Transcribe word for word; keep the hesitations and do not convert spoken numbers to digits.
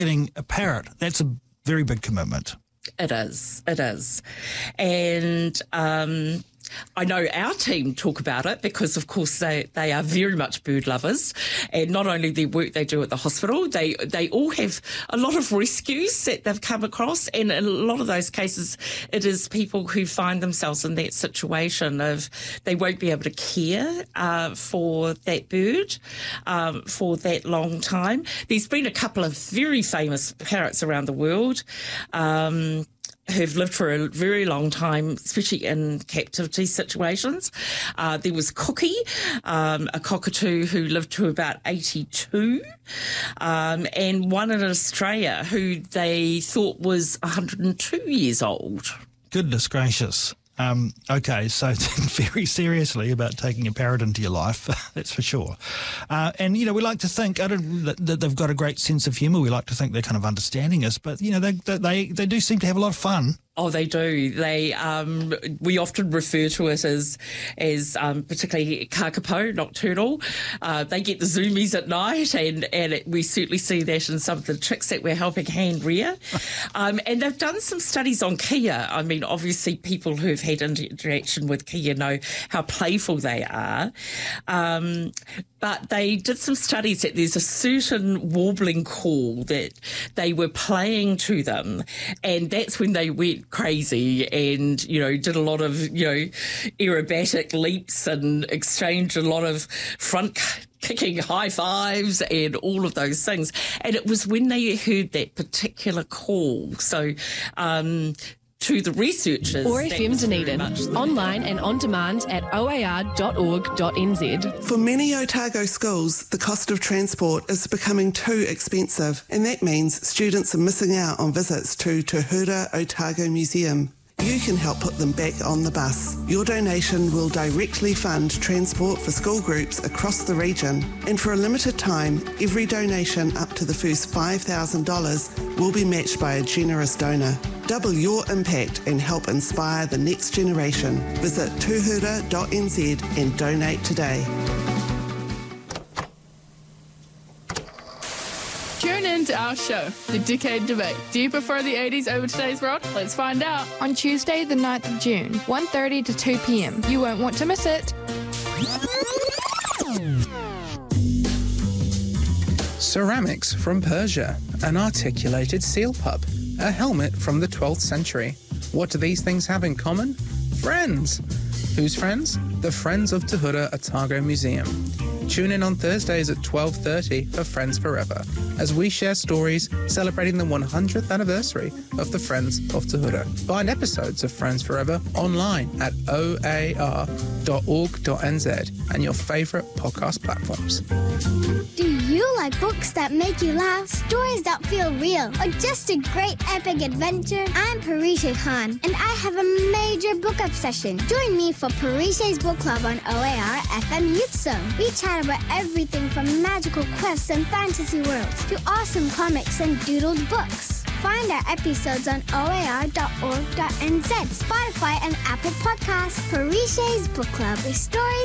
Getting a parrot, that's a very big commitment. It is, it is. And um, I know our team talk about it because, of course, they, they are very much bird lovers. And not only the work they do at the hospital, they, they all have a lot of rescues that they've come across. And in a lot of those cases, it is people who find themselves in that situation of they won't be able to care uh, for that bird um, for that long time. There's been a couple of very famous parrots around the world. Um, who've lived for a very long time, especially in captivity situations. Uh, there was Cookie, um, a cockatoo who lived to about eighty-two, um, and one in Australia who they thought was one hundred two years old. Goodness gracious. Um, okay, so think very seriously about taking a parrot into your life, that's for sure. Uh, and, you know, we like to think I don't, that, that they've got a great sense of humour. We like to think they're kind of understanding us, but, you know, they, they, they do seem to have a lot of fun. Oh, they do. They um, we often refer to it as, as um, particularly kakapo, nocturnal. Uh, they get the zoomies at night, and, and it, we certainly see that in some of the chicks that we're helping hand rear. um, and they've done some studies on kia. I mean, obviously people who've had interaction with kia know how playful they are. Um, but they did some studies that there's a certain warbling call that they were playing to them, and that's when they went crazy and, you know, did a lot of, you know, aerobatic leaps and exchanged a lot of front kicking high fives and all of those things. And it was when they heard that particular call. So, um, to the researchers, O A R F M Dunedin, online and on demand at o a r dot org dot n z. For many Otago schools, the cost of transport is becoming too expensive, and that means students are missing out on visits to Te Hura Otago Museum. You can help put them back on the bus. Your donation will directly fund transport for school groups across the region, and for a limited time, every donation up to the first five thousand dollars will be matched by a generous donor. Double your impact and help inspire the next generation. Visit tuhura dot n z and donate today. Tune in to our show, The Decade Debate. Do you prefer the eighties over today's world? Let's find out. On Tuesday, the ninth of June, one thirty to two p m. You won't want to miss it. Ceramics from Persia, an articulated seal pup, a helmet from the twelfth century. What do these things have in common? Friends. Whose friends? The Friends of Te Hura Otago Museum. Tune in on Thursdays at twelve thirty for Friends Forever, as we share stories celebrating the one hundredth anniversary of the Friends of Te Hura. Find episodes of Friends Forever online at o a r dot org dot n z and your favourite podcast platforms. Do you like books that make you laugh, stories that feel real, or just a great epic adventure? I'm Parisha Khan, and I have a major book obsession. Join me for Parisha's Book Club on O A R F M Youth Zone. We chat about everything from magical quests and fantasy worlds to awesome comics and doodled books. Find our episodes on o a r dot org dot n z, Spotify, and Apple Podcasts. Parisha's Book Club, where stories